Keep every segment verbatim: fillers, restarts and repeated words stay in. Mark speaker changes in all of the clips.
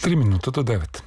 Speaker 1: Tri minuta do devet.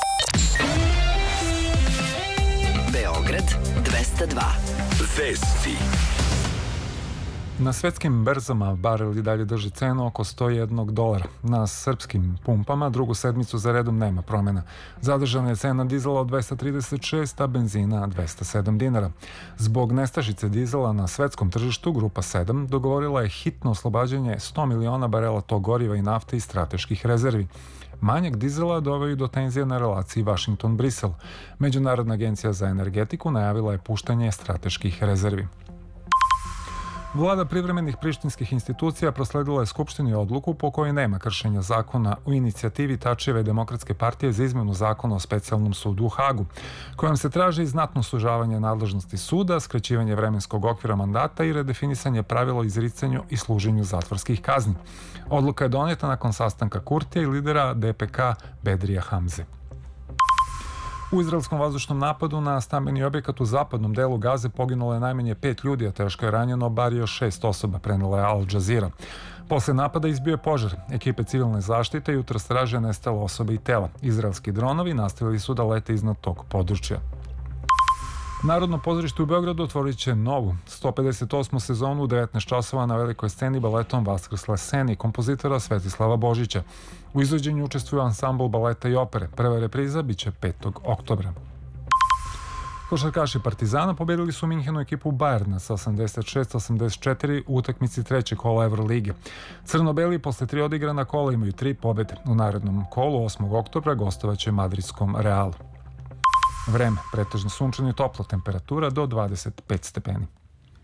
Speaker 2: Beograd dvesta dva. Vesti.
Speaker 1: Na svetskim berzama barel i dalje drži cenu oko sto jedan dolara. Na srpskim pumpama drugu sedmicu za redom nema promjena. Zadržana je cena dizela od dvesta trideset šest, a benzina dvesta sedam dinara. Zbog nestašice dizela na svetskom tržištu, Grupa sedam dogovorila je hitno oslobađanje sto miliona barela tog goriva i nafte iz strateških rezervi. Manjak dizela doveo i do tenzija na relaciji Washington-Brisel. Međunarodna agencija za energetiku najavila je puštanje strateških rezervi. Vlada privremenih prištinskih institucija prosledila je Skupštini odluku po kojoj nema kršenja zakona u inicijativi Tačijeve demokratske partije za izmenu zakona o specijalnom sudu u Hagu, kojom se traži znatno sužavanje nadležnosti suda, skraćivanje vremenskog okvira mandata i redefinisanje pravila o izricanju i služenju zatvorskih kazni. Odluka je doneta nakon sastanka Kurtija i lidera D P K Bedrija Hamze. U izraelskom vazdušnom napadu na stambeni objekat u zapadnom delu Gaze poginulo je najmanje pet ljudi, a teško je ranjeno bar još šest osoba, prenela je Al Jazeera. Posle napada izbio je požar. Ekipe civilne zaštite jutros traže nestale osobe i tela. Izraelski dronovi nastavili su da lete iznad tog područja. Narodno pozorište u Beogradu otvorit će novu sto pedeset osmu sezonu u devetnaest časova na velikoj sceni baletom Vaskrsla Seni kompozitora Svetislava Božića. U izvođenju učestvuju ansambl baleta i opere. Prva repriza biće petog oktobra. Košarkaši Partizana pobedili su Minhenu ekipu Bajerna sa osamdeset šest osamdeset četiri u utakmici trećeg kola Evrolige. Crno-beli posle tri odigrana kola imaju tri pobede. U narednom kolu osmog oktobra gostovaće madridskom Realu. Vreme, pretežno sunčano i toplo, temperatura do dvadeset pet stepeni.